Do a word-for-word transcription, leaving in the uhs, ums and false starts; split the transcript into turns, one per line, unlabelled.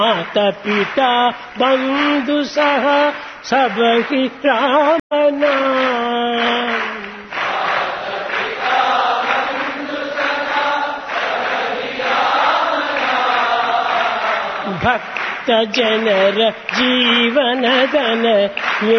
माता पिता बंधु सह सब ही राम नाम। भक्त जनर जीवन धन